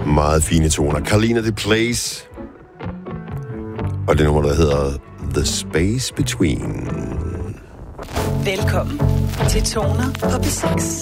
Meget fine toner. Carlina The Place. Og det nummer, der hedder The Space Between. Velkommen til Toner på P6.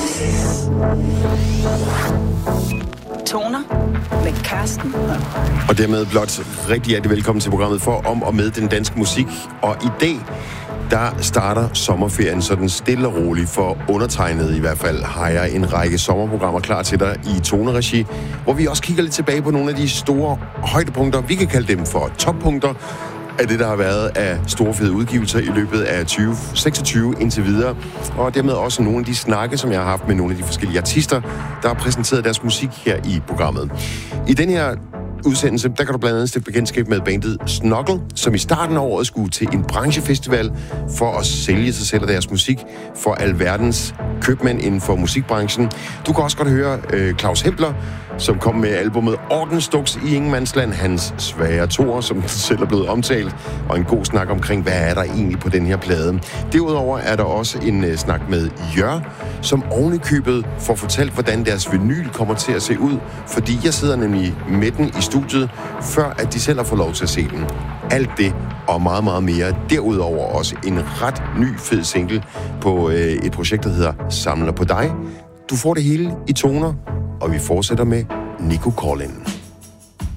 Toner med Carsten Holm. Og dermed blot rigtig hjertelig velkommen til programmet for om og med den danske musik. Og i dag, der starter sommerferien sådan stille og roligt, for undertegnet i hvert fald har jeg en række sommerprogrammer klar til dig i toneregi, hvor vi også kigger lidt tilbage på nogle af de store højdepunkter. Vi kan kalde dem for toppunkter af det, der har været af store fede udgivelser i løbet af 2026 indtil videre. Og dermed også nogle af de snakke, som jeg har haft med nogle af de forskellige artister, der har præsenteret deres musik her i programmet. I den her udsendelse, der kan du blandt andet stifte bekendtskab med bandet Snuggle, som i starten af året skulle til en branchefestival for at sælge sig selv og deres musik for alverdens købmænd inden for musikbranchen. Du kan også godt høre Claus Hempler, som kom med albumet Ordensduks i Ingenmandsland, hans svære toer, som selv er blevet omtalt, og en god snak omkring, hvad er der egentlig på den her plade. Derudover er der også en snak med Jør, som ovenikøbet får fortalt, hvordan deres vinyl kommer til at se ud, fordi jeg sidder nemlig med den i studiet, før at de selv har fået lov til at se den. Alt det og meget, meget mere. Derudover også en ret ny fed single på et projekt, der hedder Samler på dig. Du får det hele i toner, og vi fortsætter med Nico Collin.